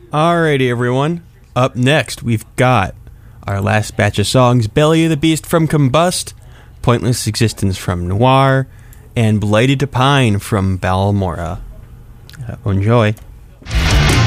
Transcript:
Alrighty, everyone. Up next, we've got our last batch of songs, Belly of the Beast from Combust, Pointless Existence from Noir, and Blighted to Pine from Balmora. Enjoy.